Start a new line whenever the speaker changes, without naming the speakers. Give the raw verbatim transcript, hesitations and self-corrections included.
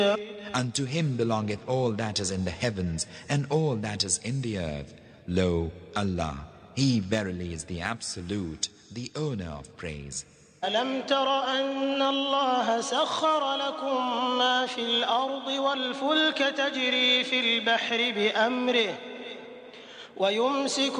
And to him belongeth all that is in the heavens and all that is in the earth. Lo, Allah, He verily is the Absolute, the owner of praise.
ألم تر أن الله سخر لكم ما في الأرض والفلك تجري في البحر بأمره ويمسك